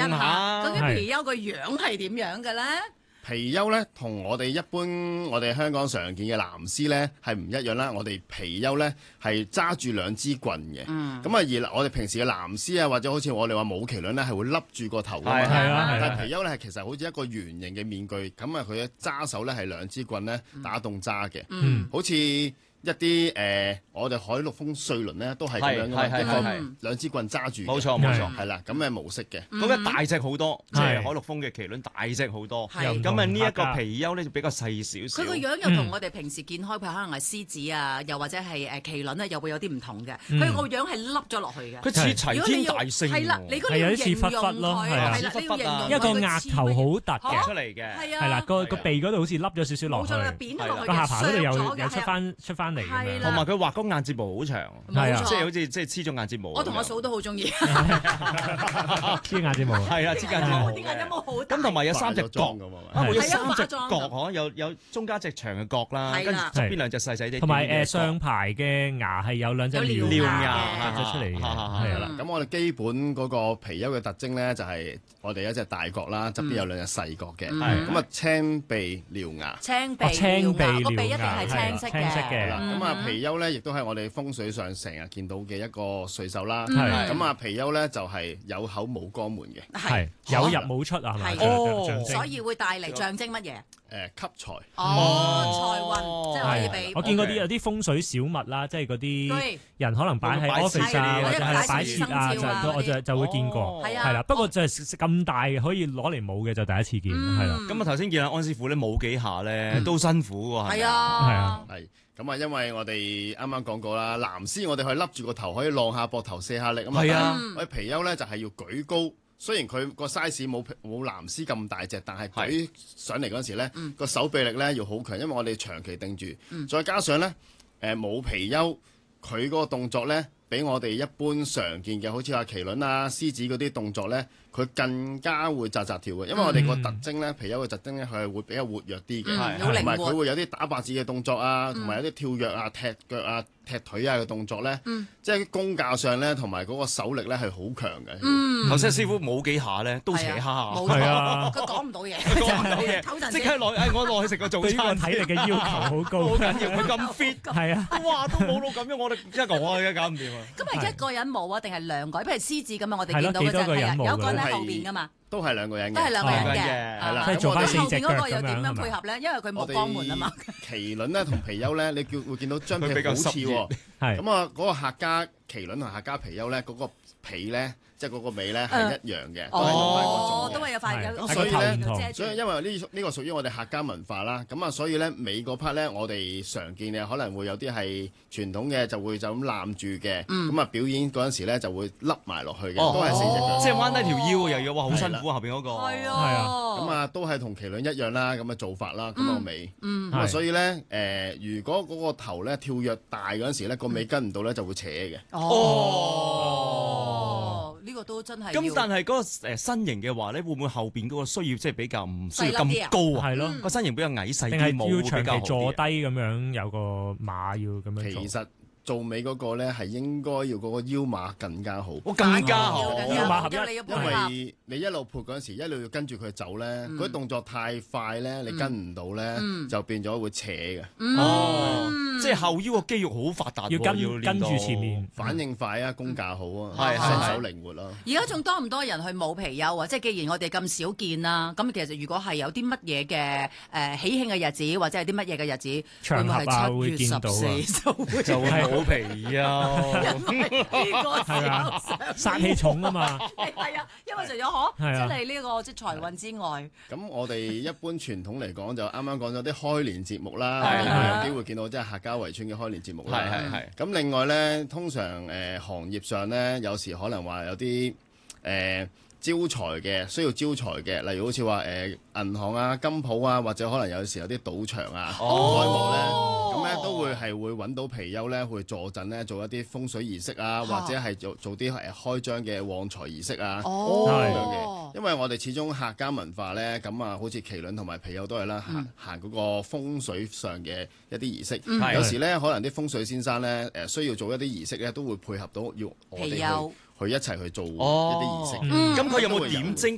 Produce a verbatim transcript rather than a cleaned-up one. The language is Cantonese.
問下， 究竟貔貅個樣係點樣嘅咧？ 貔貅咧同我哋一般我哋香港常見嘅藍絲咧係唔一樣啦。我哋貔貅咧係揸住兩支棍嘅，咁啊、嗯、而我哋平時嘅藍絲啊或者好似我哋話舞麒麟咧係會笠住個頭㗎嘛，但係貔貅咧係其實好似一個圓形嘅面具，咁啊佢嘅揸手咧係兩支棍咧打動揸嘅，嗯、好似一啲誒、呃，我哋海陸豐瑞麟咧都係咁樣嘅，一個兩支棍揸住，冇錯冇錯，係啦，咁嘅模式嘅。 嗰個大隻好多，即係海陸豐嘅麒麟大隻好多。咁啊呢一個貔貅咧就比較細少少。 佢個樣又同我哋平時見開，譬如可能係獅子啊，又或者係誒麒麟咧，又會有啲唔同嘅。佢個樣係凹咗落去嘅。 佢似齊天大聖。 係啦，你嗰啲形容佢係啦，你要形容一個額頭好突嘅出嚟嘅， 係啦，個個鼻嗰度好似凹咗少少落去，個下巴嗰度又又出翻出翻嚟咁樣。 同埋佢畫嗰眼睫毛好長， 係啊， 即係好似即係黐咗眼睫毛。 我同我嫂都好中意黐眼睫毛， 係啊，黐眼睫毛。 啲眼睫毛好大。 咁同埋有三隻角，啊，有三隻角嗬，有有中間隻長嘅角啦，跟住側邊兩隻細細啲。 同埋誒上排嘅牙係有兩隻獠牙突咗出嚟嘅，係啦。 咁我哋基本嗰個貔貅嘅特徵咧，就係我哋一隻大角啦，側邊有兩隻細角嘅，咁啊青鼻獠牙。 青鼻獠牙，個鼻一定係青色嘅。 咁啊貔貅咧，亦都係我哋風水上成日見到嘅一個瑞獸啦。咁啊貔貅咧就係有口冇肛門嘅， 係有入冇出啊，係咪？ 哦，所以會帶嚟象徵乜嘢？ 誒吸財。 哦，財運即係可以俾。 我見嗰啲有啲風水小物啦，即係嗰啲人可能擺喺 office 啊，或者係擺設啊，就我就就會見過。係啦，不過就係咁大可以攞嚟舞嘅就第一次見，係啦。 咁啊頭先見阿安師傅咧舞幾下咧都辛苦喎， 係啊， 係啊， 係。咁啊，因為我哋啱啱講過啦，藍絲我哋可以笠住個頭，可以晾下膊頭卸下力啊嘛。係啊，我哋貔貅咧就係要舉高，雖然佢個 size 冇冇藍絲咁大隻，但係舉上嚟嗰時咧，個手臂力咧要好強，因為我哋長期定住，再加上咧誒冇貔貅，佢嗰個動作咧比我哋一般常見嘅，好似話麒麟啊、獅子嗰啲動作咧，佢更加會扎扎跳嘅，因為我哋個特徵咧，貔貅嘅特徵咧，佢係會比較活躍啲嘅，同埋佢會有啲打八字嘅動作啊，同埋有啲跳躍啊、踢腳啊、踢腿啊嘅動作咧，即係功架上咧，同埋嗰個手力咧係好強嘅。 頭先師傅舞幾下咧，都扯下下， 係啊，佢講唔到嘢， 講唔到嘢，即刻落誒我落去食個早餐。 體力嘅要求好高， 好緊要，佢咁 fit， 係啊， 哇都舞到咁樣，我哋一個我而家搞唔掂啊！ 咁係一個人舞啊，定係兩個？譬如獅子咁啊，我哋見到嘅就係啊，有個人喺後邊噶嘛。 都係兩個人嘅， 都係兩個人嘅， 係啦。 即係做翻四隻腳咁樣。 後邊嗰個又點樣配合咧？因為佢冇肛門啊嘛。 麒麟咧同貔貅咧，你叫會見到張皮好似喎。係。咁啊，嗰個客家麒麟同客家貔貅咧，嗰個皮咧，即係嗰個尾咧係一樣嘅。 哦，都係有塊有所以咧， 所以因為呢呢個屬於我哋客家文化啦。咁啊，所以咧尾嗰 part 咧，我哋常見嘅可能會有啲係傳統嘅，就會就咁攬住嘅。咁啊，表演嗰陣時咧就會笠埋落去嘅，都係四隻腳。 即係彎低條腰又要哇，好辛苦後邊嗰個。 係啊， 咁啊都係同麒麟一樣啦，咁嘅做法啦，咁個尾。咁啊，所以咧誒，如果嗰個頭咧跳躍大嗰陣時咧，個尾跟唔到咧就會扯嘅。 哦，呢個都真係。 咁但係嗰個誒身形嘅話咧，會唔會後邊嗰個需要即係比較唔需要咁高啊？係咯，個身形比較矮細啲， 定係要長期坐坐低咁樣，有個馬要咁樣做。 其實做尾嗰個咧係應該要嗰個腰馬更加好， 我更加好， 腰馬合一， 因為你一路撥嗰陣時，一路要跟住佢走咧，嗰啲動作太快咧，你跟唔到咧，就變咗會扯嘅。 哦，即係後腰個肌肉好發達， 要跟跟住前面， 反應快啊，功架好啊， 係身手靈活咯。 而家仲多唔多人去舞貔貅啊？即係既然我哋咁少見啦，咁其實如果係有啲乜嘢嘅誒喜慶嘅日子，或者係啲乜嘢嘅日子， 場合啊會見到啊， 就係。貔貅， 呢個係啊，殺氣重啊嘛， 係啊，因為除咗可即係呢個即係財運之外， 咁我哋一般傳統嚟講就啱啱講咗啲開年節目啦，有機會見到即係客家圍村嘅開年節目啦。 係係係。 咁另外咧，通常誒行業上咧，有時可能話有啲誒招財嘅，需要招財嘅，例如好似話誒銀行啊、金鋪啊，或者可能有時有啲賭場啊開幕咧。咁咧都會係會揾到貔貅咧，去坐鎮咧做一啲風水儀式啊，或者係做做啲誒開張嘅旺財儀式啊，咁樣嘅。因為我哋始終客家文化咧，咁啊，好似麒麟同埋貔貅都係啦，行行嗰個風水上嘅一啲儀式。有時咧，可能啲風水先生咧誒需要做一啲儀式咧，都會配合到要我哋去去一齊去做一啲儀式。 咁佢有冇點睛？